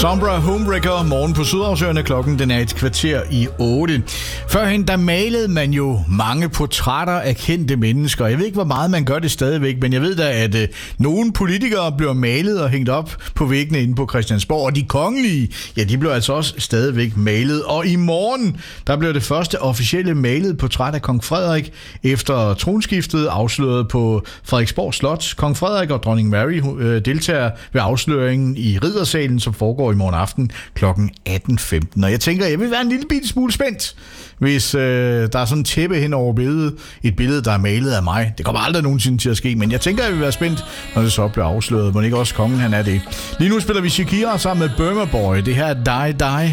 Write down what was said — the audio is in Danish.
Sombra Homewrecker, morgen på Sydhavsøerne. Klokken den er 7:15. Førhen der malede man jo mange portrætter af kendte mennesker. Jeg ved ikke, hvor meget man gør det stadigvæk, men jeg ved da, at nogle politikere bliver malet og hængt op på væggene inde på Christiansborg. Og de kongelige, ja, de bliver altså også stadigvæk malet. Og i morgen, der bliver det første officielle malede portræt af kong Frederik efter tronskiftet afsløret på Frederiksborg Slot. Kong Frederik og dronning Mary deltager ved afsløringen i Riddersalen, som foregår i morgen aften kl. 18:15. Og jeg tænker, jeg vil være en lille bitte smule spændt, hvis der er sådan en tæppe hen over billedet. Et billede, der er malet af mig. Det kommer aldrig nogensinde til at ske, men jeg tænker, jeg vil være spændt, når det så bliver afsløret. Må ikke også kongen, han er det. Lige nu spiller vi Shakira sammen med Burma Boy. Det her er Die Die.